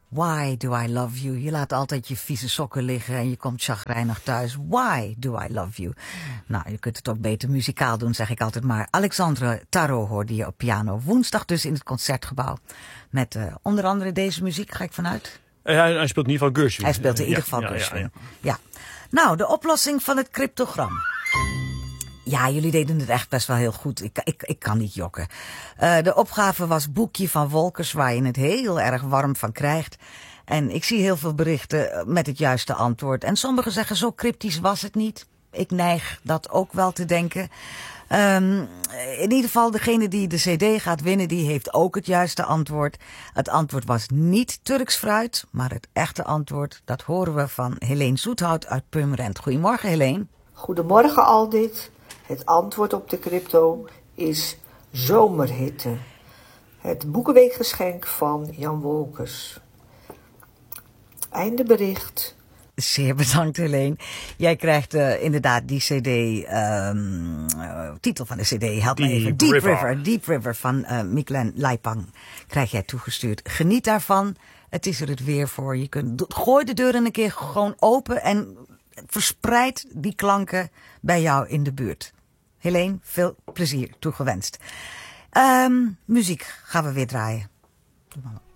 Why do I love you? Je laat altijd je vieze sokken liggen en je komt chagrijnig thuis. Why do I love you? Nou, je kunt het ook beter muzikaal doen, zeg ik altijd maar. Alexandre Tarot hoorde je op piano. Woensdag dus in het Concertgebouw. Met onder andere deze muziek, ga ik vanuit. Hij speelt in ieder geval Gershwin. Hij speelt in ieder geval Gershwin. Ja. Nou, de oplossing van het cryptogram. Ja, jullie deden het echt best wel heel goed. Ik kan niet jokken. De opgave was Boekje van Wolkers, waar je het heel erg warm van krijgt. En ik zie heel veel berichten met het juiste antwoord. En sommigen zeggen, zo cryptisch was het niet. Ik neig dat ook wel te denken. In ieder geval, degene die de cd gaat winnen, die heeft ook het juiste antwoord. Het antwoord was niet Turks fruit, maar het echte antwoord, dat horen we van Helene Zoethout uit Purmerend. Goedemorgen, Helene. Goedemorgen, Aldit. Het antwoord op de crypto is zomerhitte. Het boekenweekgeschenk van Jan Wolkers. Einde bericht. Zeer bedankt, Helene. Jij krijgt inderdaad die cd, titel van de cd, help me even. Deep River van Miklen Leipang krijg jij toegestuurd. Geniet daarvan. Het is er het weer voor. Je kunt, gooi de deuren een keer gewoon open en verspreid die klanken bij jou in de buurt. Helene, veel plezier toegewenst. Muziek gaan we weer draaien. Doe maar.